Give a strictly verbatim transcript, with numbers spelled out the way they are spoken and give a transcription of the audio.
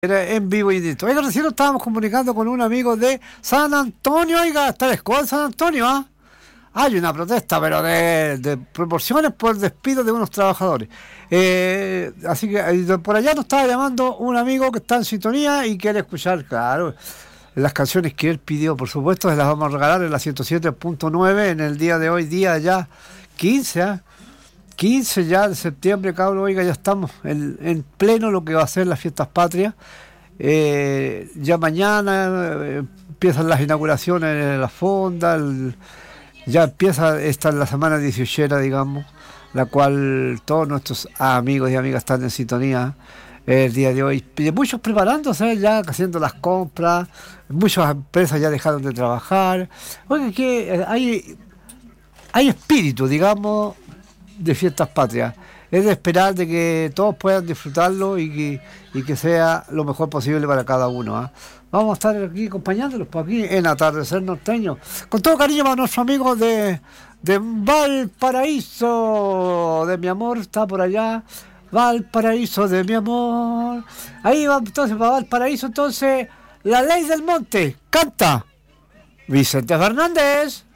Era en vivo y en directo. Oiga, recién nos estábamos comunicando con un amigo de San Antonio. Oiga, está la escuela de San Antonio, ¿ah? Hay una protesta, pero de, de proporciones por el despido de unos trabajadores. Eh, así que eh, por allá nos estaba llamando un amigo que está en sintonía y quiere escuchar, claro, las canciones que él pidió. Por supuesto, se las vamos a regalar en la ciento siete punto nueve en el día de hoy, día ya quince, ¿ah? quince ya de septiembre, cabrón. Oiga, ya estamos en, en pleno lo que va a ser las fiestas patrias. Eh, ya mañana eh, empiezan las inauguraciones en la fonda, el, ya empieza esta la semana dieciochera, digamos, la cual todos nuestros amigos y amigas están en sintonía eh, el día de hoy. Y muchos preparándose, ya haciendo las compras, muchas empresas ya dejaron de trabajar. Oiga, que eh, hay, hay espíritu, digamos, de fiestas patrias. Es de esperar de que todos puedan disfrutarlo y que, y que sea lo mejor posible para cada uno, ¿eh? Vamos a estar aquí acompañándolos por aquí en Atardecer Norteño. Con todo cariño para nuestro amigo de, de Valparaíso, de mi amor, está por allá. Valparaíso de mi amor. Ahí va entonces para Valparaíso, entonces, La Ley del Monte. Canta Vicente Fernández.